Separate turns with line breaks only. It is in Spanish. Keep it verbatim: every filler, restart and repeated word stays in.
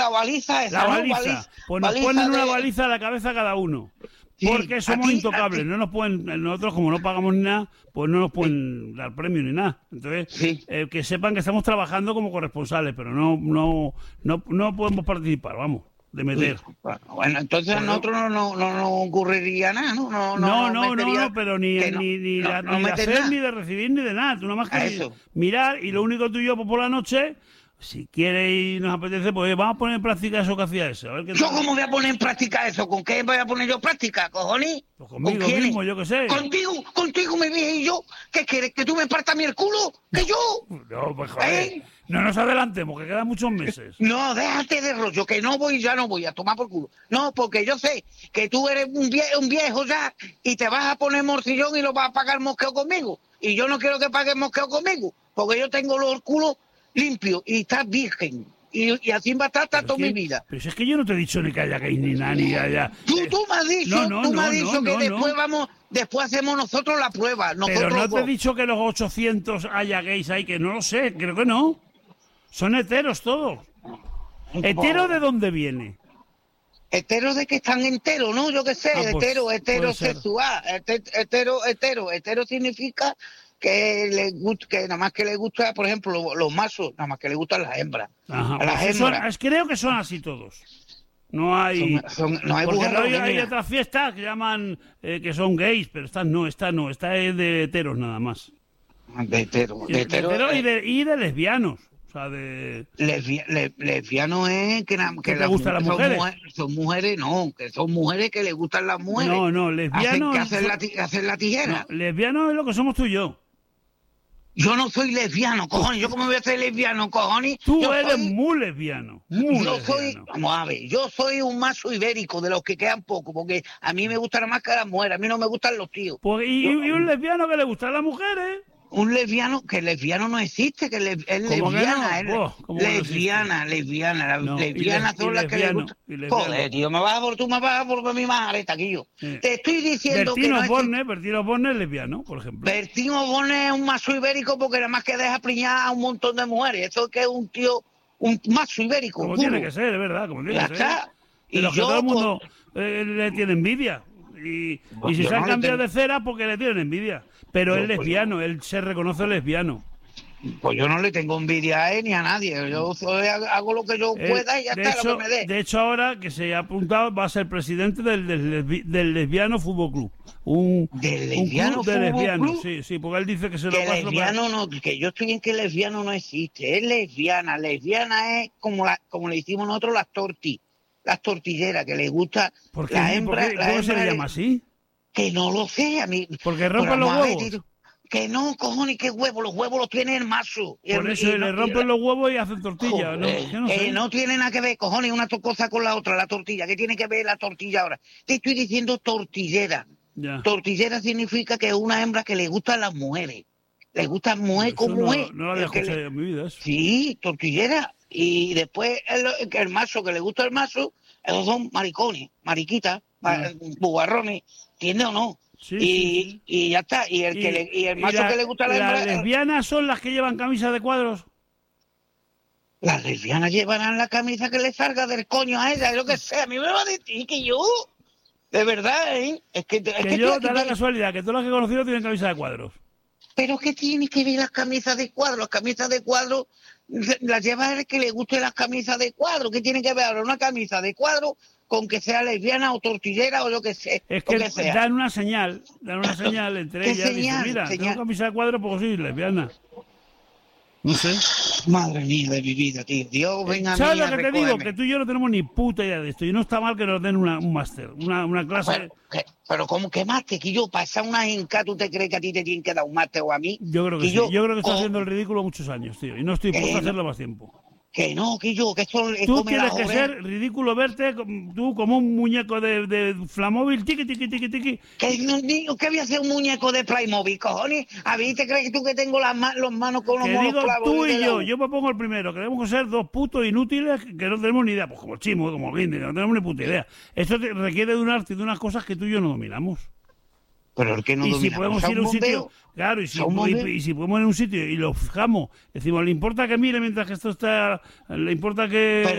la baliza esa,
La
¿no?
baliza.
Baliza,
Pues nos
baliza
ponen
de...
una baliza a la cabeza cada uno.
Sí,
Porque somos
aquí,
intocables.
aquí.
No nos pueden, nosotros como no pagamos ni nada, pues no nos pueden dar premio ni nada. Entonces,
Sí.
eh, que sepan que estamos trabajando como corresponsales, pero no, no, no, no podemos participar, vamos, de meter.
Bueno, bueno, entonces a
Bueno.
nosotros no, no, no, no ocurriría nada, ¿no? No,
No,
no,
no, no,
metería-
no, pero ni,
que no,
ni, ni,
no,
la-
no
ni de
meter
hacer,
nada.
ni de recibir, ni de nada. Tú nada más que
A
mi-
eso.
mirar, y lo único tuyo pues, por la noche, si quieres y nos apetece, pues vamos a poner en práctica eso que hacía ese. A ver qué
¿Yo
tal.
cómo voy a poner en práctica eso? ¿Con qué voy a poner yo en práctica, cojones?
Pues conmigo
quiénes?
mismo, yo qué sé.
Contigo, contigo me dije y yo. ¿Qué quieres? ¿Que tú me partas mi el culo? ¿Que yo?
No, pues joder,
¿Eh?
no nos adelantemos, que quedan muchos meses.
No, déjate de rollo, que no voy, ya no voy a tomar por culo. No, porque yo sé que tú eres un viejo, un viejo ya y te vas a poner morcillón y lo vas a pagar mosqueo conmigo. Y yo no quiero que pagues mosqueo conmigo, porque yo tengo los culos limpios y estás virgen. Y, y así va a estar hasta
Pero
toda
es
mi
que-
vida.
Pero si es que yo no te he dicho ni que haya gay ni nada, ni haya...
Tú,
eh,
tú me has dicho,
no, no,
tú me has
no,
dicho
no,
que
no,
después
no.
vamos, después hacemos nosotros la prueba. Nosotros
Pero no te he
dos.
dicho que los ochocientos haya gays ahí, que no lo sé, creo que no. Son heteros todos. ¿Hetero de dónde viene?
Hetero de que están enteros, ¿no? Yo qué sé,
Ah, pues,
hetero,
puede
heterosexual. Hete- Hetero, hetero, hetero significa que le gusta, que nada más que le gusta, por ejemplo, los, los machos, nada más que le gustan las hembras.
Ajá,
A las
pues eso-
hembras.
es- creo que son así todos. No hay...
Son- son- no hay
porque
burro,
no hay,
niña.
hay otras fiestas que llaman eh, que son gays, pero esta no, esta no, esta es de heteros nada más.
De hetero,
Y
de
de
hetero,
hetero y
eh,
de, y de lesbianos. O sea, de...
lesbia- le- lesbiano es que, na-
¿Que
que
te gustan las
son
mujeres?
mujeres, son mujeres, no, que son mujeres que les gustan las mujeres.
No, no,
Hacen,
lesbianos...
que hacen la, ti- hacen la tijera.
no, lesbianos es lo que somos tú y yo.
Yo no soy lesbiano, cojones. ¿Yo cómo voy a ser lesbiano, cojones?
Tú
yo
eres
soy,
muy lesbiano. Muy
yo soy,
lesbiano.
vamos a ver, yo soy un macho ibérico de los que quedan poco, porque a mí me gustan más que las mujeres, a mí no me gustan los tíos.
Pues, y, y un lesbiano que le gustan las mujeres.
Un lesbiano, que lesbiano no existe, que le- es
¿Cómo que
lesbiana,
no?
es
Oh, ¿cómo que no
lesbiana, lesbiana, las
No, y
lesbianas
les- y
son las que le
lesbiano,
gustan.
y lesbiano.
Joder, tío, me vas a por, tú me vas a por mi majareta, Guillo.
Sí.
Te estoy diciendo que
Bertino
no existe.
Borne, Bertino Borne es lesbiano, por ejemplo.
Bertino Borne es un macho ibérico porque nada más que deja priñar a un montón de mujeres. Eso es que es un tío, un macho ibérico.
Como
puro.
tiene que ser, es verdad, como tiene
Ya
que ser.
está.
Y
Y
los que
yo,
todo el mundo
pues,
eh, le tiene envidia. Y,
Pues
y si
yo
se han
no le
cambiado
tengo-
de cera porque le tienen envidia. Pero
Yo,
es
pues,
lesbiano, él se reconoce lesbiano.
Pues yo no le tengo envidia a él ni a nadie. Yo soy- hago lo que yo
Él,
pueda y ya
de,
está,
hecho,
lo que me dé.
de hecho, ahora que se ha apuntado, va a ser presidente del, del, lesbi- del lesbiano fútbol club. Un,
¿Del
un
lesbiano
club de
fútbol
lesbianos,
club?
sí, sí, porque él dice que se lo
Que
pasa
lesbiano no, que yo estoy en que lesbiano no existe, es lesbiana. Lesbiana es como la, como le hicimos nosotros las torti, las tortilleras, que les gusta
¿Por qué?
la
¿Por
hembra,
qué?
la
¿Cómo se le
hembra-
llama así?
Que no lo sé, a mí.
Porque
Pero
rompen los
vamos a ver,
huevos.
tío, que no, cojones, qué huevos, los huevos los tiene el mazo. Y
Por
el-
eso
y
le
no-
rompen los huevos y hacen tortilla. ¿no?
Joder,
Yo no
que
sé.
no tiene nada que ver, cojones, una to- cosa con la otra, la tortilla. ¿Qué tiene que ver la tortilla ahora? Te estoy diciendo tortillera.
Ya.
Tortillera significa que es una hembra que le gustan las mujeres. Le gustan mujer
Eso
con
no,
mujer.
no lo había
El que le-
escuchado en mi vida. Eso.
Sí, tortillera. Y después el, que el mazo, que le gusta el mazo, esos son maricones, mariquitas,
Ah.
bugarrones, ¿entiendes o no?
Sí,
y,
sí, sí.
y ya está. Y el, que le, y el mazo
la-
que le gusta a la
las
hembra...
lesbianas son las que llevan camisa de cuadros.
Las lesbianas llevarán la camisa que le salga del coño a ella, yo que sé, a mí me va a decir que yo... De verdad, ¿eh? Es que, es
Que,
que
yo,
tú-
da la casualidad que todas las que he conocido tienen camisa de cuadros.
Pero ¿qué tiene que ver las camisas de cuadro? Las camisas de cuadro las lleva el que le guste las camisas de cuadro. ¿Qué tiene que ver ahora una camisa de cuadro con que sea lesbiana o tortillera o yo que sé?
Es
lo
que,
que sea.
dan una señal, dan una señal entre
¿Qué
ellas.
señal?
Dicen, mira,
Señal.
tengo camisa de cuadros porque soy lesbiana. No sé.
Madre mía de mi vida, tío. Dios venga a mí
¿Sabes lo
a
que te digo?
recógeme.
Que tú y yo no tenemos ni puta idea de esto. Y no está mal que nos den una, un máster, una, una clase.
Pero, ¿qué? Pero ¿cómo que máster? Que yo pasar una enca, ¿tú te crees que a ti te tienen que dar un máster o a mí?
Yo creo que,
que
sí.
yo-
Yo creo que estoy
co-
haciendo el ridículo muchos años, tío. Y no estoy
Que
dispuesto a
no.
hacerlo más tiempo.
Que no, que yo, que esto le
Tú
come
tienes
las
que
orejas.
ser ridículo verte com- tú como un muñeco de, de Flamóvil, tiqui, tiqui, tiqui, tiqui.
Que no digo que voy a hacer un muñeco de Playmobil, cojones. ¿A mí te crees que tú que tengo las ma- los manos con los
Que
monos
digo
clavos
tú
de
y
la
yo,
U?
yo me pongo el primero, que debemos ser dos putos inútiles que no tenemos ni idea, pues como Chimo, como Guinde, no tenemos ni puta idea. Esto te- requiere de un arte y de unas cosas que tú y yo no dominamos.
Pero el que no
y si
domina,
podemos
¿son
ir a un
bombeos?
sitio, claro, y si,
¿Son
y,
bombeos?
y si podemos ir a un sitio y lo fijamos, decimos, ¿le importa que mire mientras que esto está, le importa que...